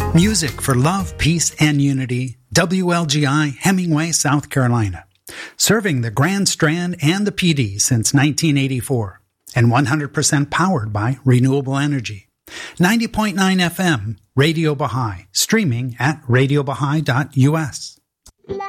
Music for love, peace, and unity. WLGI, Hemingway, South Carolina. Serving the Grand Strand and the PD since 1984. And 100% powered by renewable energy. 90.9 FM, Radio Baha'i. Streaming at radiobaha'i.us.